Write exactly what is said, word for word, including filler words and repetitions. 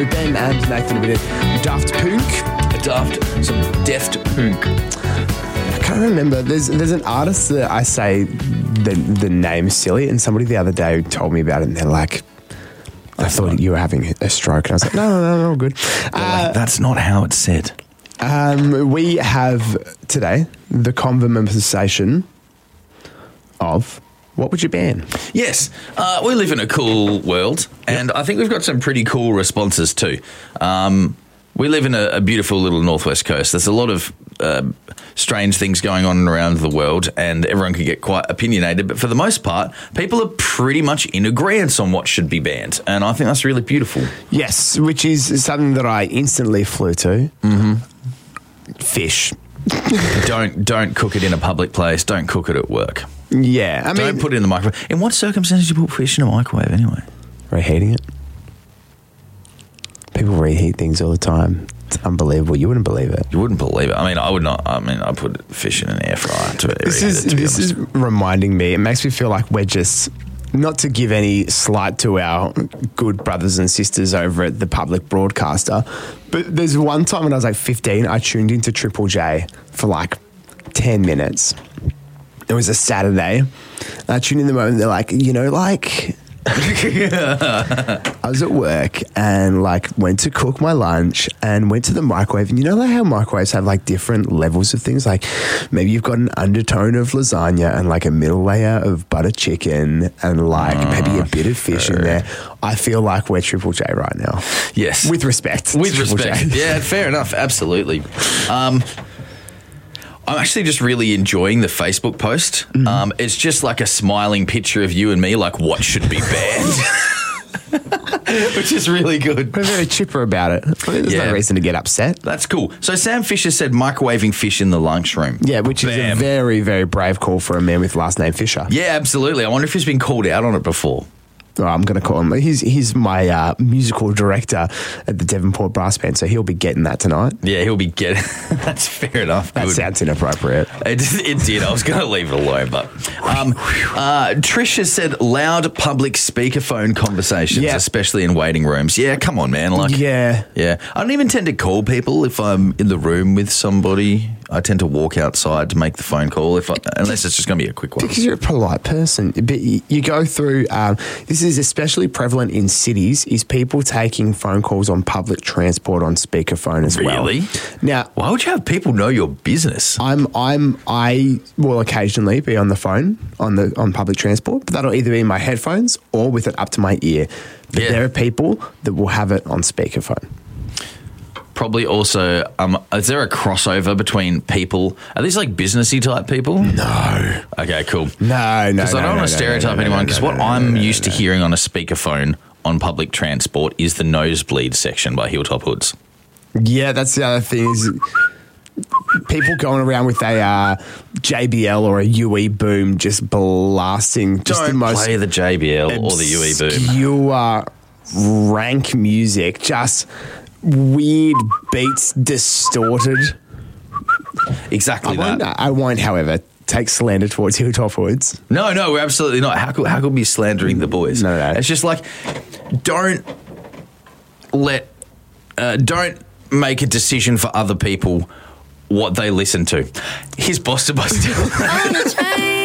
with Ben and Nathan a bit of Daft Punk. Daft, some Deft Punk. I can't remember. There's there's an artist that I say the the name is silly, and somebody the other day told me about it, and they're like, I thought not. you were having a stroke. And I was like, no, no, no, no, good. Uh, like, that's not how it's said. Um, we have today the conversation of what would you ban? Yes, uh, we live in a cool world, and yep. I think we've got some pretty cool responses too. Um, we live in a, a beautiful little northwest coast. There's a lot of uh, strange things going on around the world, and everyone can get quite opinionated. But for the most part, people are pretty much in agreement on what should be banned, and I think that's really beautiful. Yes, which is something that I instantly flew to. Mm-hmm. Fish. don't don't cook it in a public place. Don't cook it at work. Yeah, I mean, don't put it in the microwave. In what circumstances do you put fish in a microwave anyway? Reheating it. People reheat things all the time. It's unbelievable. You wouldn't believe it. You wouldn't believe it. I mean, I would not. I mean, I put fish in an air fryer to This is it, to this is reminding me. It makes me feel like we're just, not to give any slight to our good brothers and sisters over at the public broadcaster, but there's one time when I was like fifteen, I tuned into Triple J for like ten minutes. It was a Saturday. And I tuned in the moment. They're like, you know, like I was at work and like went to cook my lunch and went to the microwave. And you know like how microwaves have like different levels of things? Like maybe you've got an undertone of lasagna and like a middle layer of butter chicken and like oh, maybe a bit of fish sure. in there. I feel like we're Triple J right now. Yes. With respect. With respect. J. Yeah, fair enough. Absolutely. Um, I'm actually just really enjoying the Facebook post. Mm-hmm. Um, it's just like a smiling picture of you and me, like what should be banned, which is really good. We're very chipper about it. There's yeah. no reason to get upset. That's cool. So Sam Fisher said microwaving fish in the lunchroom. Yeah, which Bam. is a very, very brave call for a man with last name Fisher. Yeah, absolutely. I wonder if he's been called out on it before. Oh, I'm going to call him. He's he's my uh, musical director at the Devonport Brass Band, so he'll be getting that tonight. Yeah, he'll be getting. That's fair enough. That Good. sounds inappropriate. It, it did. I was going to leave it alone, but um, uh, Tricia said loud public speakerphone conversations, yeah. especially in waiting rooms. Yeah, come on, man. Like, yeah, yeah. I don't even tend to call people if I'm in the room with somebody. I tend to walk outside to make the phone call, if I, unless it's just going to be a quick one. Because you're a polite person. But you, you go through, um, this is especially prevalent in cities, is people taking phone calls on public transport on speakerphone as well. Really? Now, why would you have people know your business? I'm, I'm, I will occasionally be on the phone on the on public transport, but that'll either be in my headphones or with it up to my ear. But yeah. there are people that will have it on speakerphone. Probably also, um, is there a crossover between people? Are these like businessy type people? No. Okay, cool. No, no, Because no, I don't no, want to no, stereotype no, no, anyone, because no, no, what no, I'm no, no, used no. to hearing on a speakerphone on public transport is the nosebleed section by Hilltop Hoods. Yeah, that's the other thing is people going around with a uh, J B L or a U E boom just blasting just don't the most play the J B L or the U E boom. Obscure, rank music, just weird beats, distorted. Exactly I that. won't, I won't, however, take slander towards Hilltop Hoods. No, no, we're absolutely not. How could, how could we be slandering the boys? No, no. It's just like, don't let, uh, don't make a decision for other people what they listen to. Here's Boster Buster.